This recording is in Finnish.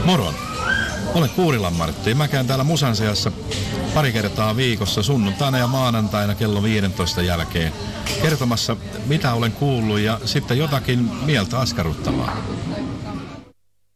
Moron! Olen Kuurilan Martti ja mä käyn täällä Musan seassa pari kertaa viikossa sunnuntaina ja maanantaina kello 15 jälkeen kertomassa mitä olen kuullut ja sitten jotakin mieltä askarruttavaa.